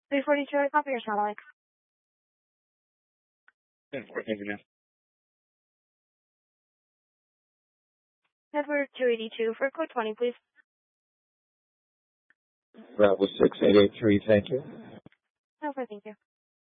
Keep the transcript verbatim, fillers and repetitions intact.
three forty-two, I copy your satellite. ten four, thank you, ma'am. Network two eighty-two for code twenty, please. Bravo six eight eight three, thank you. No, thank you.